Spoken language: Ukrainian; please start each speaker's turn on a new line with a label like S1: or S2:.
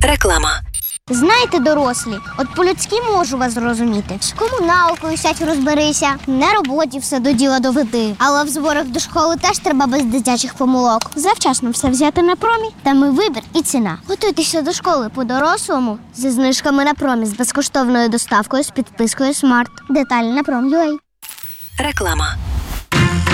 S1: Реклама.
S2: Знаєте, дорослі, от по-людськи можу вас зрозуміти. З комуналкою сядь розберися, на роботі все до діла доведи. Але в зборах до школи теж треба без дитячих помилок. Завчасно все взяти на промі, там і вибір, і ціна. Готуйтеся до школи по-дорослому зі знижками на промі, з безкоштовною доставкою, з підпискою Smart. Деталі на Prom.ua.
S1: Реклама.